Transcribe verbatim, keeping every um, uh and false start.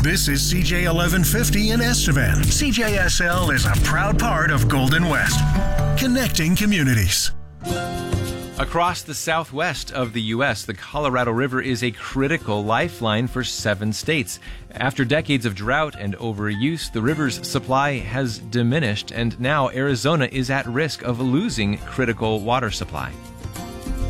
This is C J eleven fifty in Estevan. C J S L is a proud part of Golden West, connecting communities. Across the southwest of the U S, the Colorado River is a critical lifeline for seven states. After decades of drought and overuse, the river's supply has diminished, and now Arizona is at risk of losing critical water supply.